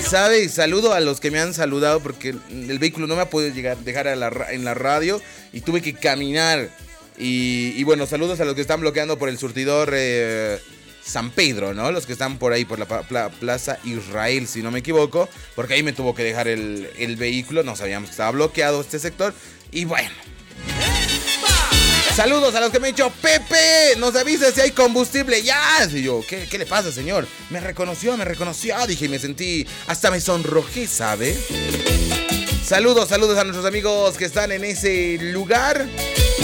sabe, saludo a los que me han saludado porque el vehículo no me ha podido dejar en la radio y tuve que caminar. Y bueno, saludos a los que están bloqueando por el surtidor San Pedro, ¿no? Los que están por ahí, por la Plaza Israel, si no me equivoco, porque ahí me tuvo que dejar el vehículo, no sabíamos que estaba bloqueado este sector, y bueno. Saludos a los que me han dicho, Pepe, nos avisa si hay combustible ya. Y yo, ¿qué le pasa, señor? Me reconoció, dije, y me sentí, hasta me sonrojé, ¿sabe? Saludos a nuestros amigos que están en ese lugar.